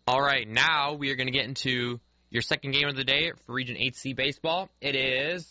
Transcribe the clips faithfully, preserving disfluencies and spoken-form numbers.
All right, now we are going to get into your second game of the day for Region eight C baseball. It is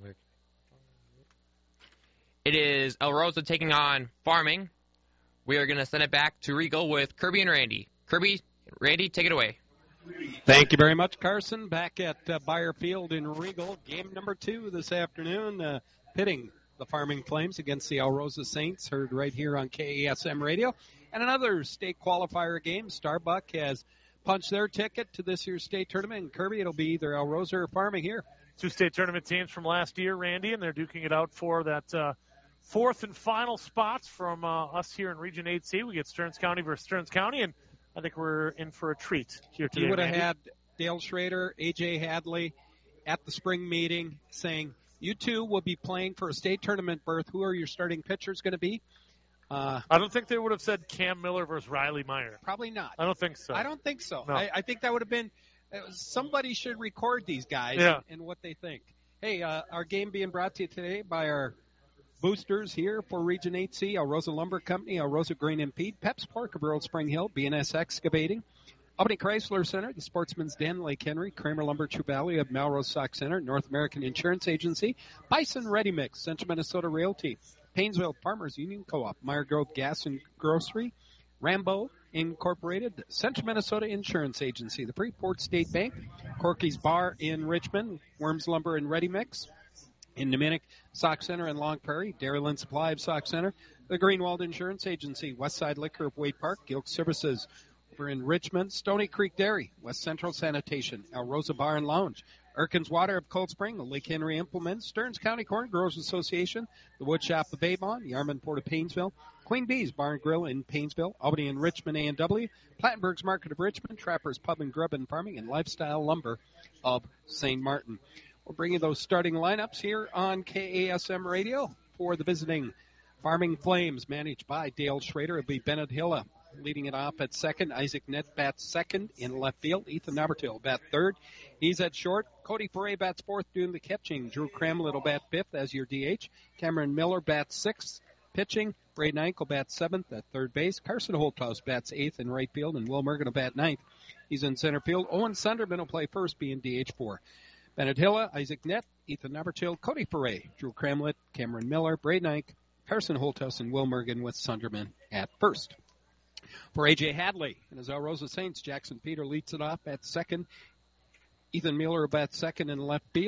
it is El Rosa taking on Farming. We are going to send it back to Regal with Kirby and Randy. Kirby, Randy, take it away. Thank you very much, Carson. Back at uh, Bayer Field in Regal, game number two this afternoon, uh, pitting the Farming Flames against the El Rosa Saints, heard right here on K A S M Radio. And another state qualifier game. Starbuck has punched their ticket to this year's state tournament. And Kirby, it'll be either El Rosa or Farming here. Two state tournament teams from last year, Randy, and they're duking it out for that uh, fourth and final spots from uh, us here in Region eight C. We get Stearns County versus Stearns County, and I think we're in for a treat here today. You would have Randy. had Dale Schrader, A J Hadley at the spring meeting saying, you two will be playing for a state tournament berth. Who are your starting pitchers going to be? Uh, I don't think they would have said Cam Miller versus Riley Meyer. Probably not. I don't think so. I don't think so. No. I, I think that would have been uh, somebody should record these guys yeah. and, and what they think. Hey, uh, our game being brought to you today by our boosters here for Region eight C, El Rosa Lumber Company, El Rosa Grain and Peat, Peps Pork of Earl Spring Hill, B and S Excavating, Albany Chrysler Center, the Sportsman's Den, Lake Henry, Kramer Lumber, True Valley of Melrose Sock Center, North American Insurance Agency, Bison Ready Mix, Central Minnesota Realty, Painesville Farmers Union Co-op, Meyer Grove Gas and Grocery, Rambo Incorporated, Central Minnesota Insurance Agency, the Freeport State Bank, Corky's Bar in Richmond, Worms Lumber and Ready Mix, in Niminik Sock Center in Long Prairie, Dairyland Supply of Sock Center, the Greenwald Insurance Agency, Westside Liquor of Wade Park, Gilk Services over in Richmond, Stony Creek Dairy, West Central Sanitation, El Rosa Bar and Lounge, Erkins Water of Cold Spring, Lake Henry Implements, Stearns County Corn Growers Association, the Wood Shop of Avon, Yarmouth Port of Painesville, Queen Bee's Bar and Grill in Painesville, Albany and Richmond A and W, Plattenberg's Market of Richmond, Trappers Pub and Grub and Farming, and Lifestyle Lumber of Saint Martin. We'll bring you those starting lineups here on K A S M Radio for the visiting Farming Flames, managed by Dale Schrader. It'll be Bennett Hilla leading it off at second. Isaac Nett bats second in left field. Ethan Nabertil bat third. He's at short. Cody Foray bats fourth doing the catching. Drew Cramlett will bat fifth as your D H. Cameron Miller bats sixth pitching. Braden Eichel bats seventh at third base. Carson Holthouse bats eighth in right field, and Will Mergen will bat ninth. He's in center field. Owen Sunderman will play first, being D H four. Bennett Hilla, Isaac Nett, Ethan Nabertil, Cody Foray, Drew Cramlett, Cameron Miller, Braden Eichel, Carson Holthouse, and Will Mergen with Sunderman at first. For A J Hadley and his El Rosa Saints, Jackson Peter leads it off at second. Ethan Miller bats second in left field.